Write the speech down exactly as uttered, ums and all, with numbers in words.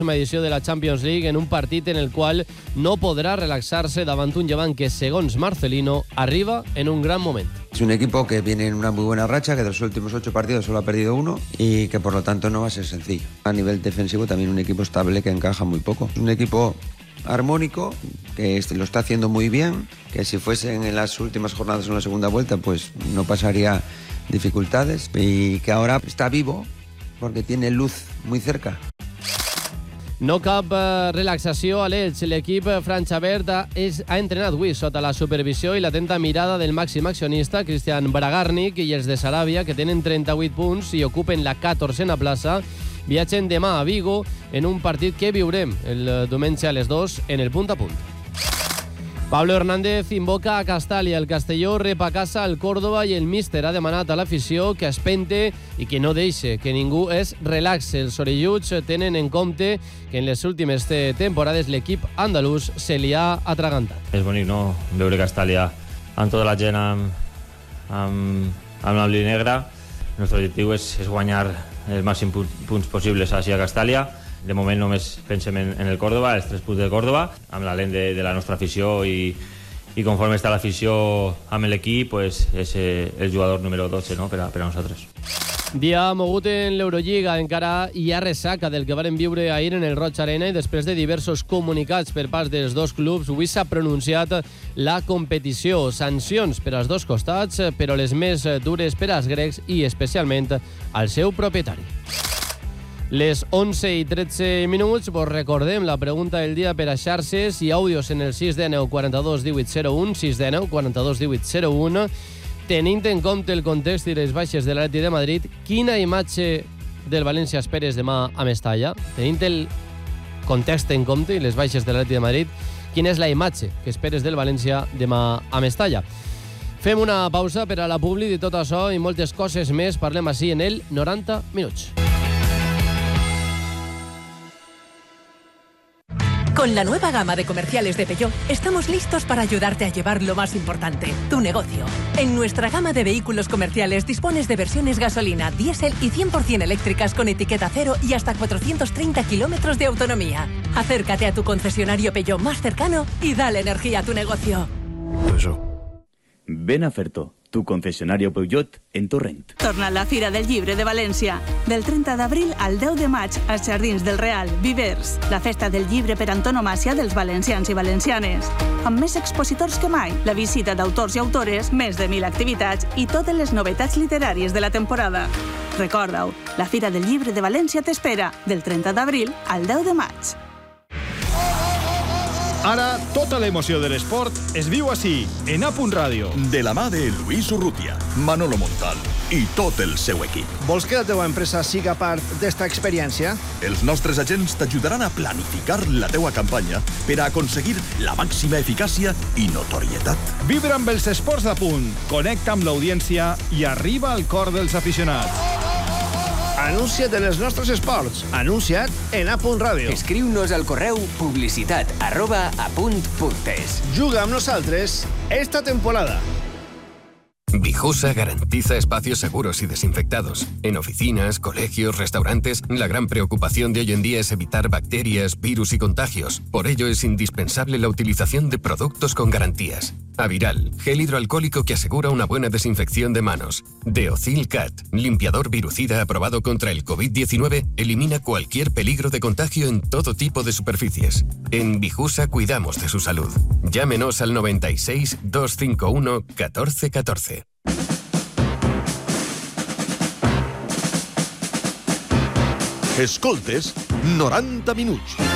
edició de la Champions League en un partit en el qual no podrà relaxar-se davant un Llevant que, segons Marcelino, arriba en un gran moment. Es un equipo que viene en una muy buena racha, que de los últimos ocho partidos solo ha perdido uno y que por lo tanto no va a ser sencillo. A nivel defensivo también un equipo estable que encaja muy poco. Es un equipo armónico, que lo está haciendo muy bien, que si fuesen en las últimas jornadas en la segunda vuelta pues no pasaría dificultades y que ahora está vivo porque tiene luz muy cerca. No cap eh, relaxació a l'Elx. L'equip franja verd ha, és, ha entrenat avui sota la supervisió i l'atenta mirada del màxim accionista, Cristian Bragarnik, i els de Saràbia, que tenen trenta-vuit punts i ocupen la catorzena plaça. Viatgen demà a Vigo en un partit que viurem el diumenge a les dues en el punt a punt. Pablo Hernández invoca a Castàlia. El Castelló rep a casa el Córdoba i el míster ha demanat a l'afició que espente i que no deixe que ningú es relaxe. Els orelluts tenen en compte que en les últimes temporades l'equip andalús se li ha atragantat. És bonic, no?, veure Castàlia amb tota la gent amb, amb, amb la blanc-negra. El nostre objectiu és, és guanyar els màxims punts possibles així a Castàlia. De moment només pensem en, en el Córdoba, els tres punts de Córdoba, amb la lent de, de la nostra afició i, i conforme està l'afició amb l'equip, pues, és eh, el jugador número dotze, no?, per a, per a nosaltres. Dia mogut en l'Eurolliga. Encara hi ha ressaca del que varen viure ahir en el Roig Arena i després de diversos comunicats per part dels dos clubs, avui s'ha pronunciat la competició. Sancions per als dos costats, però les més dures per als grecs i especialment al seu propietari. Les onze i tretze minuts, vos recordem la pregunta del dia per a xarxes i àudios en el sis nou quaranta-dos divuit zero un, sis nou quaranta-dos divuit zero un. Tenint en compte el context i les baixes de l'Atlètic de Madrid, quina imatge del València esperes demà a Mestalla? Tenint el context en compte i les baixes de l'Atlètic de Madrid, quina és la imatge que esperes del València demà a Mestalla? Fem una pausa per a la publi de tot això i moltes coses més. Parlem així en el noranta minuts. Con la nueva gama de comerciales de Peugeot, estamos listos para ayudarte a llevar lo más importante, tu negocio. En nuestra gama de vehículos comerciales dispones de versiones gasolina, diésel y cien por ciento eléctricas con etiqueta cero y hasta cuatrocientos treinta kilómetros de autonomía. Acércate a tu concesionario Peugeot más cercano y dale energía a tu negocio. Peugeot. Ven a Ferto, tu concesionario Peugeot en Torrent. Torna la Fira del Llibre de València. Del trenta d'abril al deu de maig als Jardins del Real, Vivers. La festa del llibre per antonomàsia dels valencians i valencianes. Amb més expositors que mai, la visita d'autors i autores, més de mil activitats i totes les novetats literàries de la temporada. Recorda-ho, la Fira del Llibre de València t'espera del trenta d'abril al deu de maig. Ara, tota l'emoció de l'esport es viu així, en A Punt Ràdio. De la mà de Luis Urrutia, Manolo Montal i tot el seu equip. Vols que la teva empresa siga part d'esta experiència? Els nostres agents t'ajudaran a planificar la teua campanya per a aconseguir la màxima eficàcia i notorietat. Vibra amb els esports d'A Punt, connecta amb l'audiència i arriba al cor dels aficionats. Anuncia't en els nostres esports. Anuncia't en A Punt Ràdio. Escriu-nos al correu publicitat arroba apunt.es. Juga amb nosaltres esta temporada. Vijusa garantiza espacios seguros y desinfectados. En oficinas, colegios, restaurantes, la gran preocupación de hoy en día es evitar bacterias, virus y contagios. Por ello es indispensable la utilización de productos con garantías. Aviral, gel hidroalcohólico que asegura una buena desinfección de manos. Deocil Cat, limpiador virucida aprobado contra el covid diecinueve, elimina cualquier peligro de contagio en todo tipo de superficies. En Vijusa cuidamos de su salud. Llámenos al noventa y seis, doscientos cincuenta y uno, catorce catorce. Escoltes noranta minuts.